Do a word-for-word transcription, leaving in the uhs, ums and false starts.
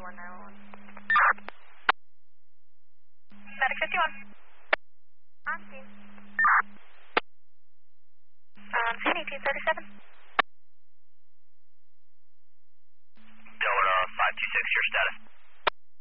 one nine one. Medic fifty-one. On scene. Um, scene eighteen thirty-seven. Delta five two six, your status.